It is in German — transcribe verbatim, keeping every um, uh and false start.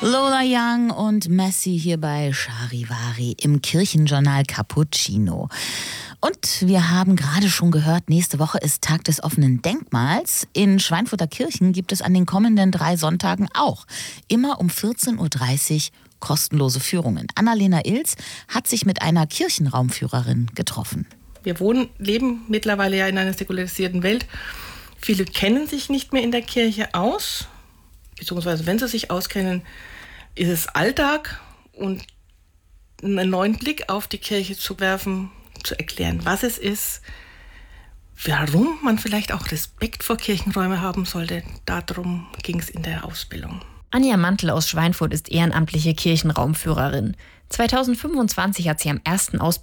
Lola Young und Messi hier bei Charivari im Kirchenjournal Cappuccino. Und wir haben gerade schon gehört, nächste Woche ist Tag des offenen Denkmals. In Schweinfurter Kirchen gibt es an den kommenden drei Sonntagen auch immer um vierzehn Uhr dreißig kostenlose Führungen. Annalena Ilz hat sich mit einer Kirchenraumführerin getroffen. Wir wohnen, leben mittlerweile ja in einer säkularisierten Welt. Viele kennen sich nicht mehr in der Kirche aus, beziehungsweise wenn sie sich auskennen, ist es Alltag. Und einen neuen Blick auf die Kirche zu werfen, zu erklären, was es ist, warum man vielleicht auch Respekt vor Kirchenräumen haben sollte, darum ging es in der Ausbildung. Anja Mantel aus Schweinfurt ist ehrenamtliche Kirchenraumführerin. zweitausendfünfundzwanzig hat sie am ersten